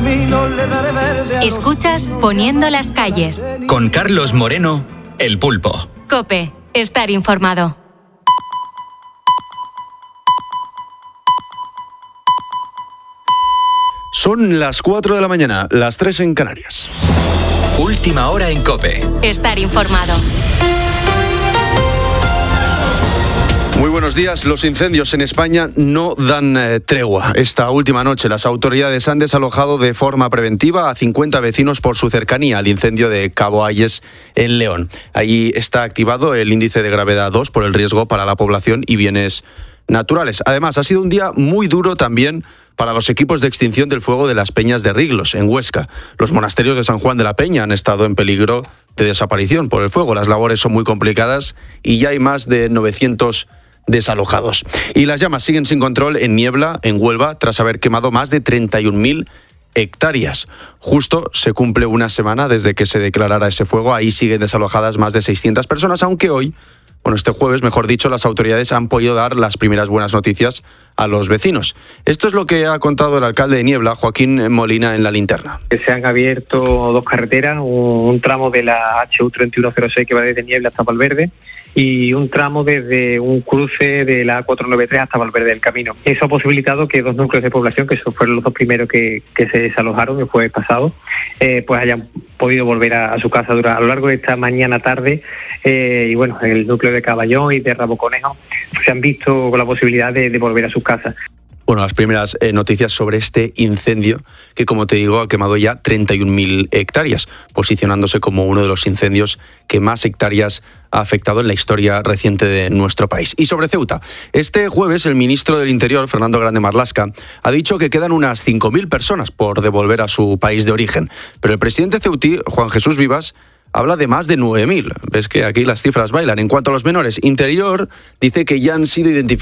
camino le daré verde. Escuchas Poniendo las calles. Con Carlos Moreno, El Pulpo. COPE. Estar informado. Son las 4 de la mañana, las 3 en Canarias. Última hora en COPE. Estar informado. Muy buenos días. Los incendios en España no dan tregua. Esta última noche las autoridades han desalojado de forma preventiva a 50 vecinos por su cercanía al incendio de Cabo Ayes en León. Allí está activado el índice de gravedad 2 por el riesgo para la población y bienes naturales. Además, ha sido un día muy duro también para los equipos de extinción del fuego de las Peñas de Riglos, en Huesca. Los monasterios de San Juan de la Peña han estado en peligro de desaparición por el fuego. Las labores son muy complicadas y ya hay más de 900 desalojados. Y las llamas siguen sin control en Niebla, en Huelva, tras haber quemado más de 31.000 hectáreas. Justo se cumple una semana desde que se declarara ese fuego. Ahí siguen desalojadas más de 600 personas, aunque hoy, este jueves, mejor dicho, las autoridades han podido dar las primeras buenas noticias a los vecinos. Esto es lo que ha contado el alcalde de Niebla, Joaquín Molina, en La Linterna. Se han abierto dos carreteras, un tramo de la HU 3106 que va desde Niebla hasta Valverde y un tramo desde un cruce de la A493 hasta Valverde del Camino. Eso ha posibilitado que dos núcleos de población, que esos fueron los dos primeros que se desalojaron el jueves pasado, pues hayan podido volver a su casa a lo largo de esta mañana tarde. Y bueno, el núcleo de Caballón y de Rabo Conejo se han visto con la posibilidad de volver a sus casas. Bueno, las primeras noticias sobre este incendio que, como te digo, ha quemado ya 31.000 hectáreas, posicionándose como uno de los incendios que más hectáreas ha afectado en la historia reciente de nuestro país. Y sobre Ceuta, este jueves el ministro del Interior, Fernando Grande Marlaska, ha dicho que quedan unas 5.000 personas por devolver a su país de origen. Pero el presidente ceutí, Juan Jesús Vivas, habla de más de 9.000. Ves que aquí las cifras bailan. En cuanto a los menores, Interior dice que ya han sido identificados